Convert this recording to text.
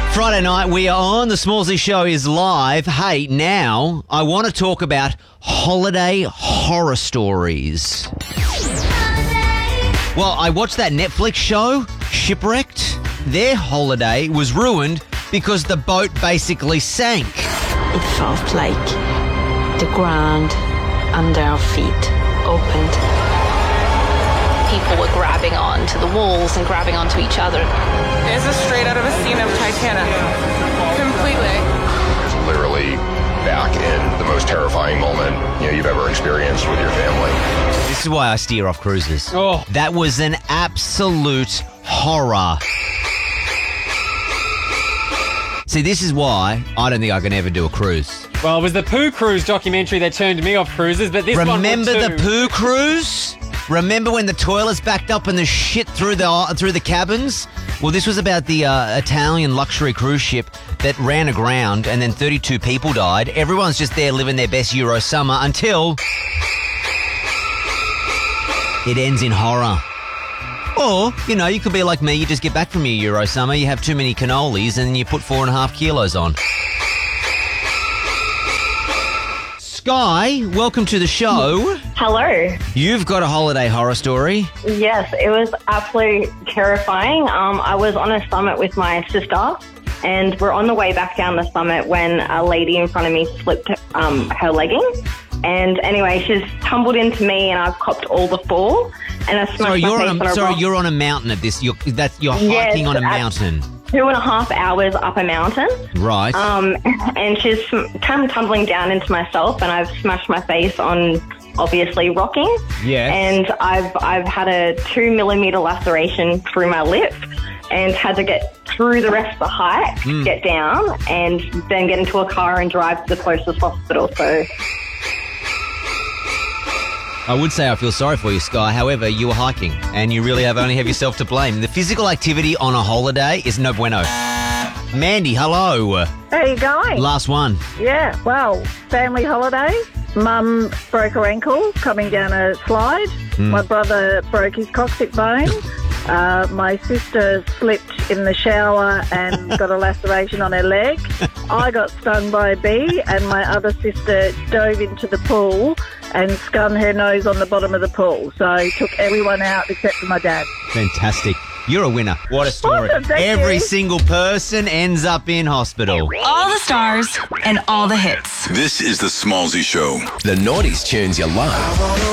Friday night, we are on. The Smallsy Show is live. Hey, now I want to talk about holiday horror stories. Well, I watched that Netflix show, Shipwrecked. Their holiday was ruined because the boat basically sank. It felt like the ground under our feet opened. People were grabbing onto the walls and grabbing onto each other. This is straight out of a scene of Titanic. Completely. It's literally back in the most terrifying moment you've ever experienced with your family. This is why I steer off cruises. Oh. That was an absolute horror. See, this is why I don't think I can ever do a cruise. Well, it was the Pooh Cruise documentary that turned me off cruises, but this Remember one the would too. Pooh Cruise? Remember when the toilets backed up and the shit through the cabins? Well, this was about the Italian luxury cruise ship that ran aground and then 32 people died. Everyone's just there living their best Euro summer until it ends in horror. Or, you could be like me. You just get back from your Euro summer, you have too many cannolis and you put 4.5 kilos on. Sky, welcome to the show. Hello. You've got a holiday horror story. Yes, it was absolutely terrifying. I was on a summit with my sister, and we're on the way back down the summit when a lady in front of me slipped her leggings. And anyway, she's tumbled into me, and I've copped all the fall. And I smashed my face on a rock. You're on a mountain at this. You're hiking on a mountain. 2.5 hours up a mountain. Right. And she's come tumbling down into myself, and I've smashed my face on, obviously, rocking. Yes. And I've had a 2 millimeter laceration through my lip and had to get through the rest of the hike, get down, and then get into a car and drive to the closest hospital. So I would say I feel sorry for you, Sky. However, you were hiking and you really only have yourself to blame. The physical activity on a holiday is no bueno. Mandy, hello. How are you going? Last one. Yeah, well, family holiday. Mum broke her ankle coming down a slide. My brother broke his coccyx bone. My sister slipped in the shower and got a laceration on her leg. I got stung by a bee, and my other sister dove into the pool and scun her nose on the bottom of the pool. So took everyone out except for my dad. Fantastic. You're a winner. What a story. Awesome, thank Every you. single person ends up in hospital. All the stars and all the hits. This is the Smallsy Show. The noughties tunes you love.